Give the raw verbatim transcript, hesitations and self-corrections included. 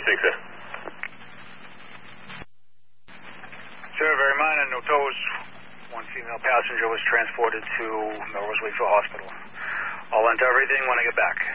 thirty-six, sir. Sir, very minor, no toes. One female passenger was transported to Melrose Wakefield Hospital. I'll enter everything when I get back.